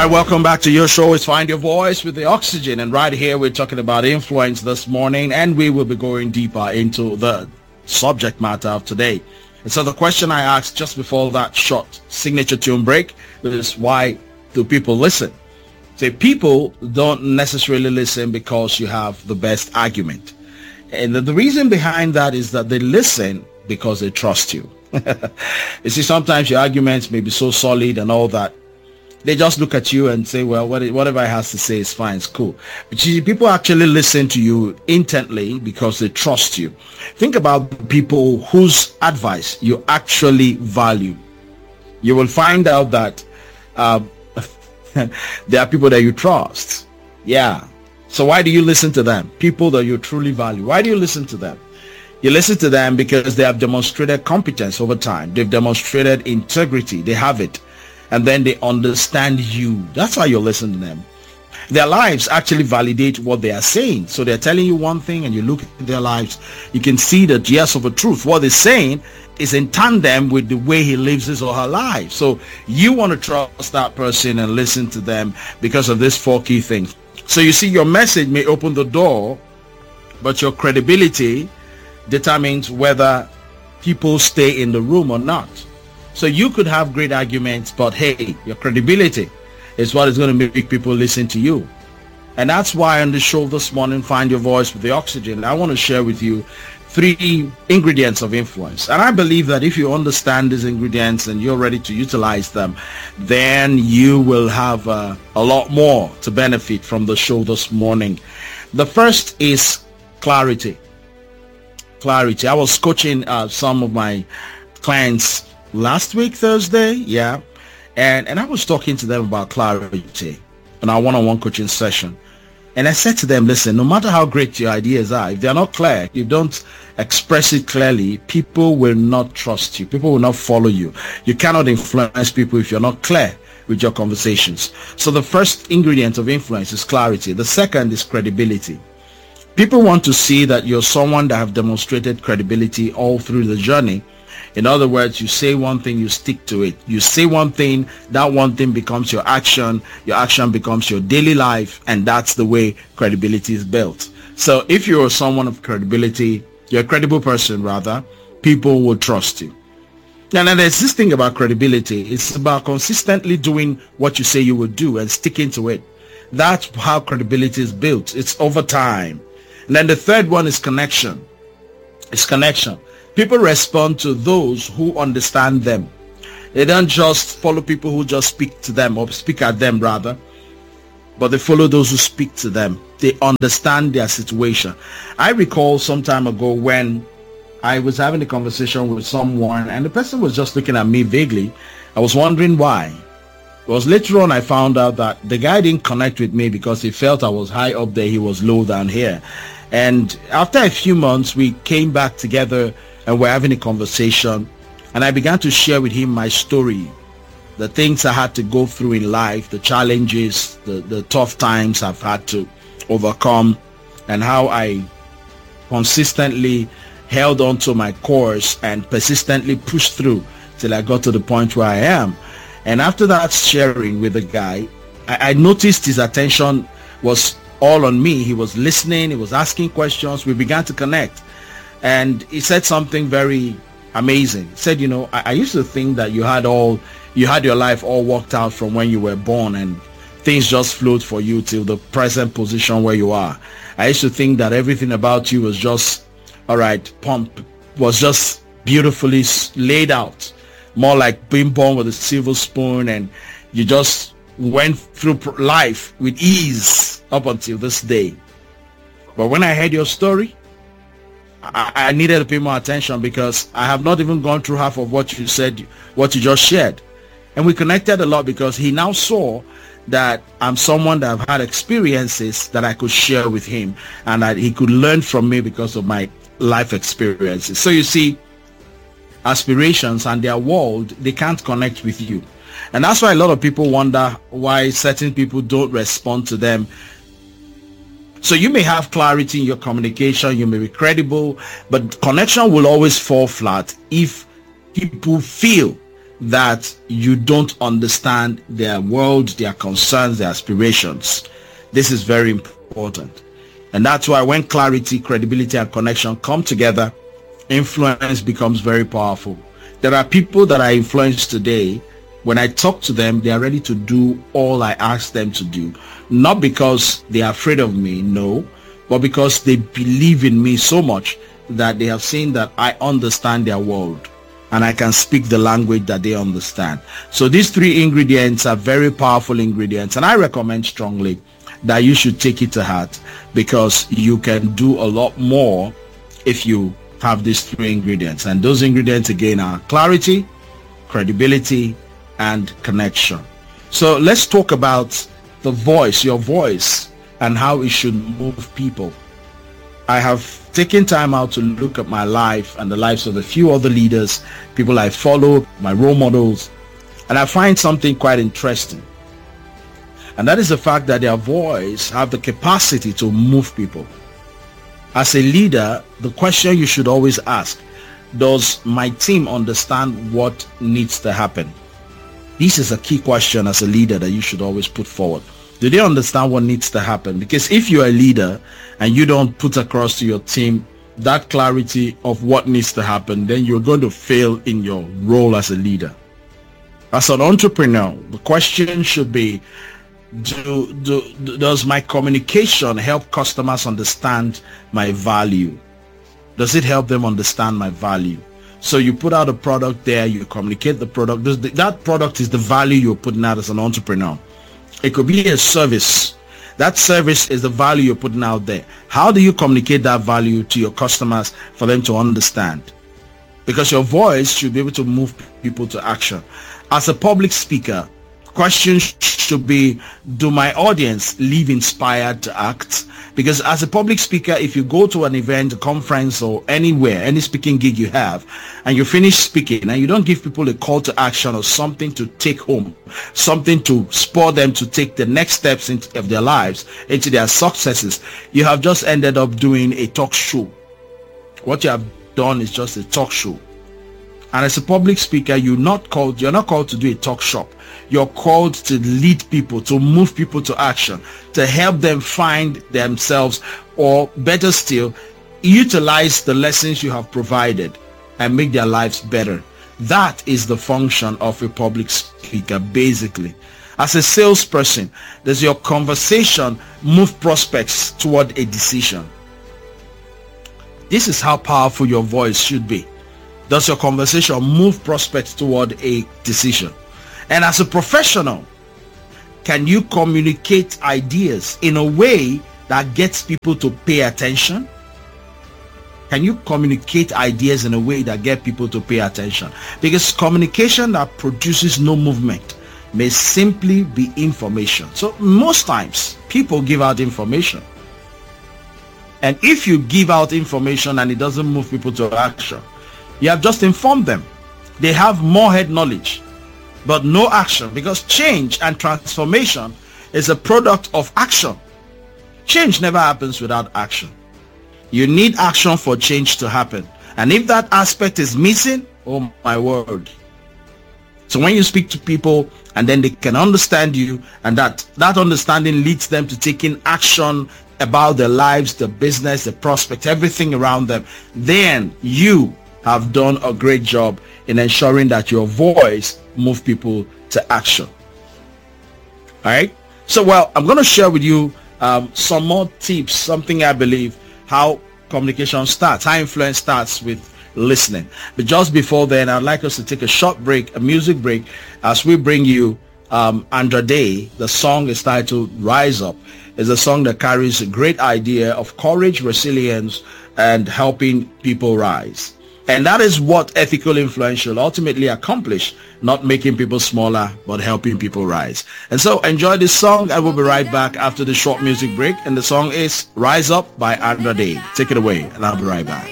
right, welcome back to your show. It's Find Your Voice with the Oxygen. And right here, we're talking about influence this morning, and we will be going deeper into the subject matter of today. And so the question I asked just before that short signature tune break is, why do people listen? Say, people don't necessarily listen because you have the best argument. And the reason behind that is that they listen because they trust you. You see, sometimes your arguments may be so solid and all that, they just look at you and say, well, whatever I has to say is fine, it's cool. But you see, people actually listen to you intently because they trust you. Think about people whose advice you actually value. You will find out that there are people that you trust. Yeah. So why do you listen to them? People that you truly value. Why do you listen to them? You listen to them because they have demonstrated competence over time. They've demonstrated integrity. They have it. And then they understand you. That's why you listen to them. Their lives actually validate what they are saying. So they're telling you one thing, and you look at their lives, you can see that, yes, of a truth, what they're saying is in tandem with the way he lives his or her life. So you want to trust that person and listen to them because of these four key things. So you see, your message may open the door, but your credibility determines whether people stay in the room or not. So you could have great arguments, but hey, your credibility is what is going to make people listen to you. And that's why on the show this morning, Find Your Voice with the Oxygen, I want to share with you 3 ingredients of influence. And I believe that if you understand these ingredients and you're ready to utilize them, then you will have a lot more to benefit from the show this morning. The first is clarity. Clarity. I was coaching some of my clients last week, Thursday, yeah, and I was talking to them about clarity in our one-on-one coaching session. And I said to them, listen, no matter how great your ideas are, if they're not clear, you don't express it clearly, people will not trust you. People will not follow you. You cannot influence people if you're not clear with your conversations. So the first ingredient of influence is clarity. The second is credibility. People want to see that you're someone that have demonstrated credibility all through the journey. In other words, you say one thing, you stick to it. You say one thing, that one thing becomes your action becomes your daily life, and that's the way credibility is built. So if you're someone of credibility, you're a credible person rather, people will trust you. And then there's this thing about credibility. It's about consistently doing what you say you will do and sticking to it. That's how credibility is built. It's over time. And then the third one is connection. It's connection. People respond to those who understand them. They don't just follow people who just speak to them or speak at them rather, but they follow those who speak to them. They understand their situation. I recall some time ago when I was having a conversation with someone and the person was just looking at me vaguely. I was wondering why. It was later on I found out that the guy didn't connect with me because he felt I was high up there, he was low down here. And after a few months, we came back together and we're having a conversation, and I began to share with him my story, the things I had to go through in life, the challenges, the tough times I've had to overcome, and how I consistently held on to my course and persistently pushed through till I got to the point where I am. And after that sharing with the guy, I noticed his attention was all on me. He was listening, he was asking questions, we began to connect. And he said something very amazing. He said, I used to think that you had your life all worked out from when you were born and things just flowed for you till the present position where you are. I used to think that everything about you was just, was just beautifully laid out. More like being born with a silver spoon, and you just went through life with ease up until this day. But when I heard your story, I needed to pay more attention because I have not even gone through half of what you said, what you just shared. And we connected a lot because he now saw that I'm someone that have had experiences that I could share with him and that he could learn from me because of my life experiences. So you see, aspirations and their world, they can't connect with you. And that's why a lot of people wonder why certain people don't respond to them. So you may have clarity in your communication, you may be credible, but connection will always fall flat if people feel that you don't understand their world, their concerns, their aspirations. This is very important. And that's why when clarity, credibility, and connection come together, influence becomes very powerful. There are people that I influence today. When I talk to them, they are ready to do all I ask them to do. Not because they are afraid of me, no, but because they believe in me so much that they have seen that I understand their world and I can speak the language that they understand. So these three ingredients are very powerful ingredients, and I recommend strongly that you should take it to heart, because you can do a lot more if you have these three ingredients. And those ingredients again are clarity, credibility, and connection. So let's talk about the voice, your voice, and how it should move people. I have taken time out to look at my life and the lives of a few other leaders, people I follow, my role models, and I find something quite interesting. And that is the fact that their voice have the capacity to move people. As a leader, the question you should always ask, does my team understand what needs to happen? This is a key question as a leader that you should always put forward. Do they understand what needs to happen? Because if you're a leader and you don't put across to your team that clarity of what needs to happen, then you're going to fail in your role as a leader. As an entrepreneur, the question should be, does my communication help customers understand my value? Does it help them understand my value? So you put out a product there, you communicate the product. That product is the value you're putting out as an entrepreneur. It could be a service. That service is the value you're putting out there. How do you communicate that value to your customers for them to understand? Because your voice should be able to move people to action. As a public speaker, questions should be, do my audience leave inspired to act? Because as a public speaker, if you go to an event, a conference, or anywhere, any speaking gig you have, and you finish speaking and you don't give people a call to action or something to take home, something to spur them to take the next steps of their lives, into their successes, you have just ended up doing a talk show. What you have done is just a talk show. And as a public speaker, you're not called to do a talk shop. You're called to lead people, to move people to action, to help them find themselves, or better still, utilize the lessons you have provided and make their lives better. That is the function of a public speaker, basically. As a salesperson, does your conversation move prospects toward a decision? This is how powerful your voice should be. Does your conversation move prospects toward a decision? And as a professional, can you communicate ideas in a way that gets people to pay attention? Can you communicate ideas in a way that get people to pay attention? Because communication that produces no movement may simply be information. So most times, people give out information. And if you give out information and it doesn't move people to action, you have just informed them. They have more head knowledge, but no action, because change and transformation is a product of action. Change never happens without action. You need action for change to happen. And if that aspect is missing, oh my word. So when you speak to people and then they can understand you, and that understanding leads them to taking action about their lives, their business, their prospects, everything around them, then you have done a great job in ensuring that your voice moves people to action. All right. So, well, I'm going to share with you some more tips, something I believe how communication starts, how influence starts with listening. But just before then, I'd like us to take a short break, a music break, as we bring you Andra Day. The song is titled Rise Up. It's a song that carries a great idea of courage, resilience, and helping people rise. And that is what ethical influence will ultimately accomplish, not making people smaller, but helping people rise. And so enjoy this song. I will be right back after the short music break. And the song is Rise Up by Andra Day. Take it away, and I'll be right back.